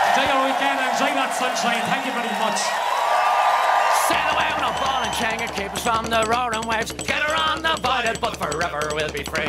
Enjoy your weekend, enjoy that sunshine. Thank you very much. Sail away on a ball and chain and keep us from the roaring waves. Get her on the voided, but forever we'll be free.